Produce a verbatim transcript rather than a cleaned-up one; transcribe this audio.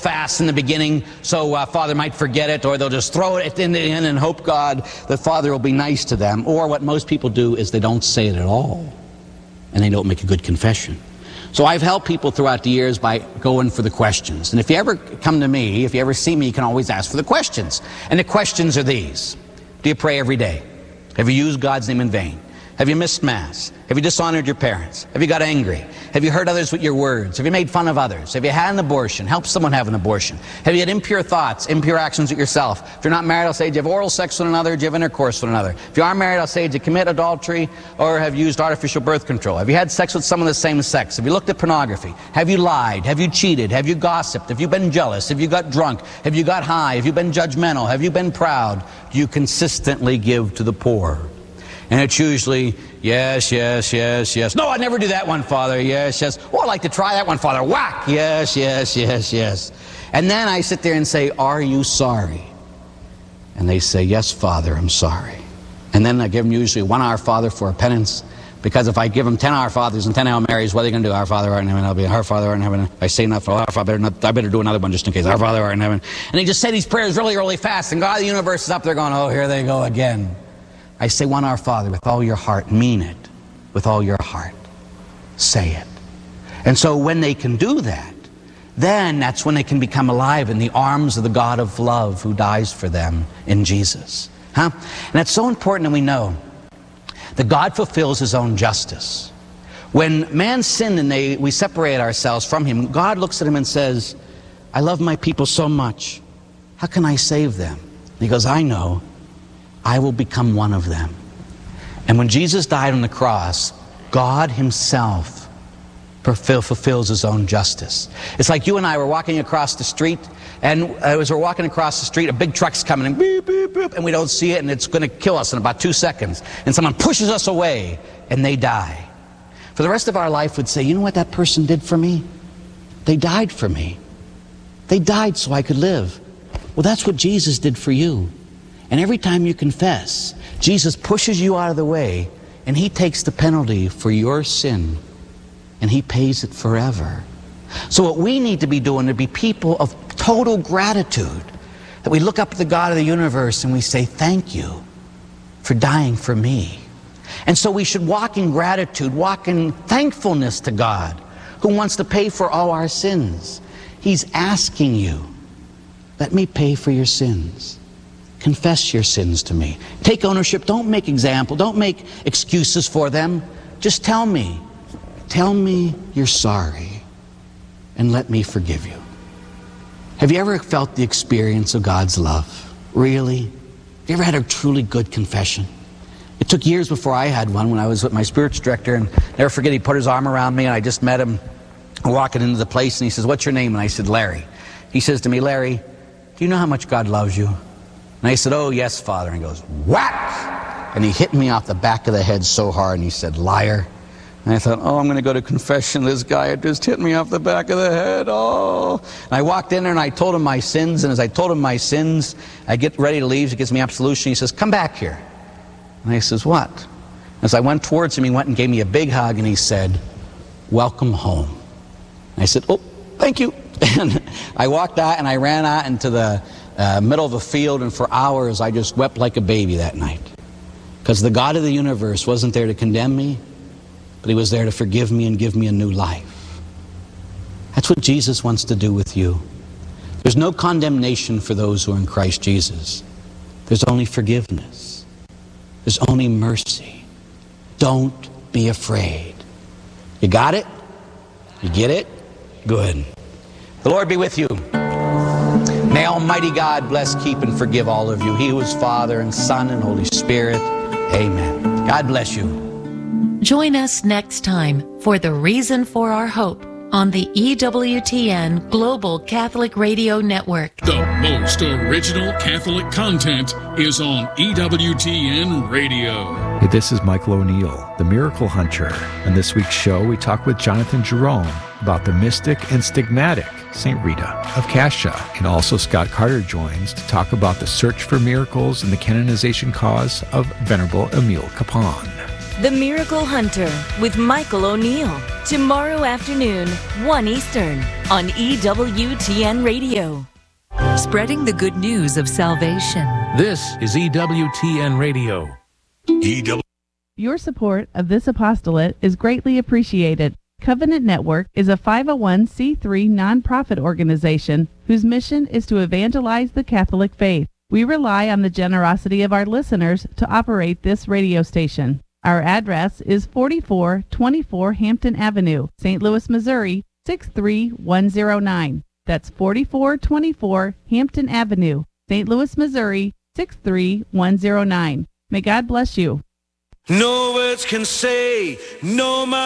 fast in the beginning so uh, Father might forget it, or they'll just throw it in the end and hope God that Father will be nice to them. Or what most people do is they don't say it at all, and they don't make a good confession. So I've helped people throughout the years by going for the questions. And if you ever come to me, if you ever see me, you can always ask for the questions. And the questions are these. Do you pray every day? Have you used God's name in vain? Have you missed Mass? Have you dishonored your parents? Have you got angry? Have you hurt others with your words? Have you made fun of others? Have you had an abortion? Help someone have an abortion. Have you had impure thoughts, impure actions with yourself? If you're not married, I'll say, do you have oral sex with another? Do you have intercourse with another? If you are married, I'll say, do you commit adultery or have used artificial birth control? Have you had sex with someone of the same sex? Have you looked at pornography? Have you lied? Have you cheated? Have you gossiped? Have you been jealous? Have you got drunk? Have you got high? Have you been judgmental? Have you been proud? Do you consistently give to the poor? And it's usually, yes, yes, yes, yes. No, I'd never do that one, Father. Yes, yes. Oh, I'd like to try that one, Father. Whack. Yes, yes, yes, yes. And then I sit there and say, are you sorry? And they say, yes, Father, I'm sorry. And then I give them usually one Our Father for a penance. Because if I give them ten Our Fathers and ten Hail Marys, what are they going to do? Our Father, art in heaven. I'll be Our Father, art in heaven. If I say enough, Our Father, I better, not, I better do another one just in case. Our Father, art in heaven. And they just say these prayers really, really fast. And God of the universe is up there going, oh, here they go again. I say one Our Father with all your heart. Mean it with all your heart. Say it. And so when they can do that, then that's when they can become alive in the arms of the God of love who dies for them in Jesus. Huh? And that's so important that we know that God fulfills His own justice. When man sinned and they, we separate ourselves from Him, God looks at him and says, I love my people so much. How can I save them? And He goes, I know. I will become one of them. And when Jesus died on the cross, God Himself fulfill, fulfills His own justice. It's like you and I were walking across the street, and as we're walking across the street, a big truck's coming and beep, beep, beep, and we don't see it, and it's going to kill us in about two seconds. And someone pushes us away, and they die. For the rest of our life, we'd say, you know what that person did for me? They died for me. They died so I could live. Well, that's what Jesus did for you. And every time you confess, Jesus pushes you out of the way, and He takes the penalty for your sin, and He pays it forever. So what we need to be doing, to be people of total gratitude, that we look up at the God of the universe and we say, thank you for dying for me. And so we should walk in gratitude, walk in thankfulness to God, who wants to pay for all our sins. He's asking you, let me pay for your sins. Confess your sins to me. Take ownership. Don't make example. Don't make excuses for them. Just tell me. Tell me you're sorry, and let me forgive you. Have you ever felt the experience of God's love? Really? Have you ever had a truly good confession? It took years before I had one, when I was with my spiritual director, and never forget, he put his arm around me, and I just met him walking into the place, and he says, what's your name? And I said, Larry. He says to me, Larry, do you know how much God loves you? And I said, oh, yes, Father. And he goes, whack! And he hit me off the back of the head so hard, and he said, liar. And I thought, oh, I'm going to go to confession. This guy had just hit me off the back of the head. Oh. And I walked in there, and I told him my sins. And as I told him my sins, I get ready to leave. He gives me absolution. He says, come back here. And I says, what? As I went towards him, he went and gave me a big hug, and he said, welcome home. And I said, oh, thank you. And I walked out, and I ran out into the uh, middle of a field, and for hours I just wept like a baby that night. Because the God of the universe wasn't there to condemn me, but He was there to forgive me and give me a new life. That's what Jesus wants to do with you. There's no condemnation for those who are in Christ Jesus. There's only forgiveness. There's only mercy. Don't be afraid. You got it? You get it? Good. The Lord be with you. May Almighty God bless, keep, and forgive all of you. He who is Father and Son and Holy Spirit. Amen. God bless you. Join us next time for The Reason for Our Hope on the E W T N Global Catholic Radio Network. The most original Catholic content is on E W T N Radio. Hey, this is Michael O'Neill, the Miracle Hunter. On this week's show, we talk with Jonathan Jerome about the mystic and stigmatic Saint Rita of Cascia. And also Scott Carter joins to talk about the search for miracles and the canonization cause of Venerable Emile Capon. The Miracle Hunter with Michael O'Neill. Tomorrow afternoon, one Eastern, on E W T N Radio. Spreading the good news of salvation. This is E W T N Radio. E W. Your support of this apostolate is greatly appreciated. Covenant Network is a five oh one c three nonprofit organization whose mission is to evangelize the Catholic faith. We rely on the generosity of our listeners to operate this radio station. Our address is forty-four twenty-four Hampton Avenue, Saint Louis, Missouri, six three one zero nine. That's forty-four twenty-four Hampton Avenue, Saint Louis, Missouri, six three one zero nine. May God bless you. No words can say, no